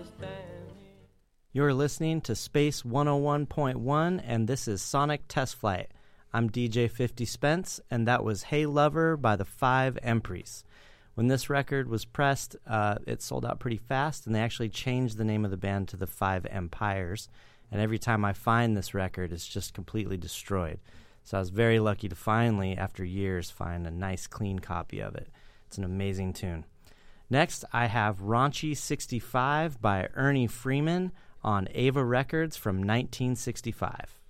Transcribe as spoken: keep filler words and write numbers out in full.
You're listening to Space one oh one point one, and this is Sonic Test Flight. I'm D J fifty Spence, and that was Hey Lover by the Five Emprys. When this record was pressed, uh, it sold out pretty fast, and they actually changed the name of the band to the Five Empires. And every time I find this record, it's just completely destroyed. So I was very lucky to finally, after years, find a nice, clean copy of it. It's an amazing tune. Next, I have Raunchy sixty-five by Ernie Freeman on Ava Records from nineteen sixty-five.